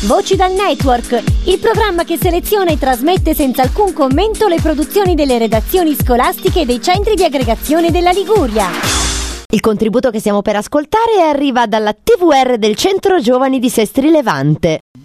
Voci dal Network, il programma che seleziona e trasmette senza alcun commento le produzioni delle redazioni scolastiche dei centri di aggregazione della Liguria. Il contributo che stiamo per ascoltare arriva dalla TVR del Centro Giovani di Sestri Levante.